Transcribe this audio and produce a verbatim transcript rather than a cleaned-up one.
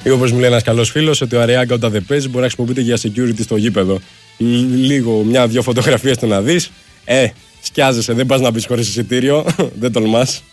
Ή όπως μου λέει ένας καλός φίλος, ότι ο Αριάγκα όταν δεν παίζει μπορεί να χρησιμοποιείται για security στο γήπεδο. Λίγο, μια-δυο φωτογραφίες του να δεις. Ε, σκιάζεσαι, δεν πας να μπεις χωρίς εισιτήριο. Δεν τολμάς.